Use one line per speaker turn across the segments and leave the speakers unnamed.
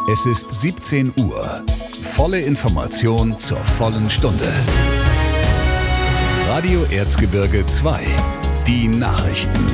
Es ist 17 Uhr. Volle Information zur vollen Stunde. Radio Erzgebirge 2. Die Nachrichten.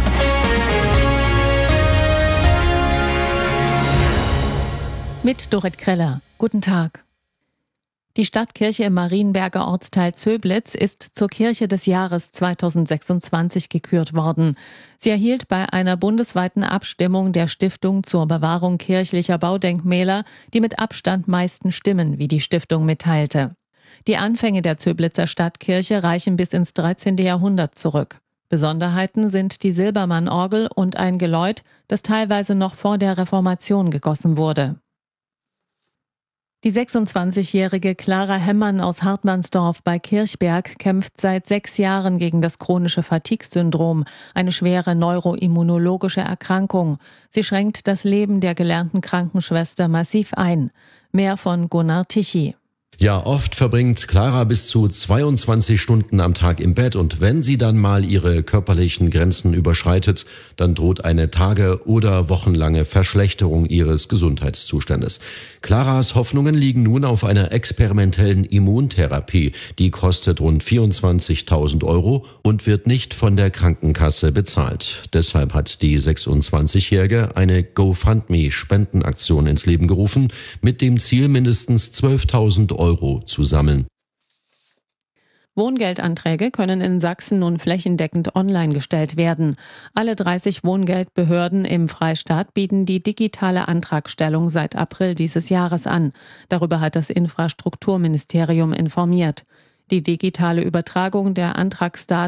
Mit Dorrit Kreller. Guten Tag. Die Stadtkirche im Marienberger Ortsteil Zöblitz ist zur Kirche des Jahres 2026 gekürt worden. Sie erhielt bei einer bundesweiten Abstimmung der Stiftung zur Bewahrung kirchlicher Baudenkmäler die mit Abstand meisten Stimmen, wie die Stiftung mitteilte. Die Anfänge der Zöblitzer Stadtkirche reichen bis ins 13. Jahrhundert zurück. Besonderheiten sind die Silbermann-Orgel und ein Geläut, das teilweise noch vor der Reformation gegossen wurde. Die 26-jährige Clara Hemmann aus Hartmannsdorf bei Kirchberg kämpft seit 6 Jahren gegen das chronische Fatigue-Syndrom, eine schwere neuroimmunologische Erkrankung. Sie schränkt das Leben der gelernten Krankenschwester massiv ein. Mehr von Gunnar Tichy.
Ja, oft verbringt Clara bis zu 22 Stunden am Tag im Bett und wenn sie dann mal ihre körperlichen Grenzen überschreitet, dann droht eine tage- oder wochenlange Verschlechterung ihres Gesundheitszustandes. Claras Hoffnungen liegen nun auf einer experimentellen Immuntherapie. Die kostet rund 24.000 € und wird nicht von der Krankenkasse bezahlt. Deshalb hat die 26-Jährige eine GoFundMe-Spendenaktion ins Leben gerufen, mit dem Ziel, mindestens 12.000 € zu sammeln.
Wohngeldanträge können in Sachsen nun flächendeckend online gestellt werden. Alle 30 Wohngeldbehörden im Freistaat bieten die digitale Antragstellung seit April dieses Jahres an. Darüber hat das Infrastrukturministerium informiert. Die digitale Übertragung der Antragsdaten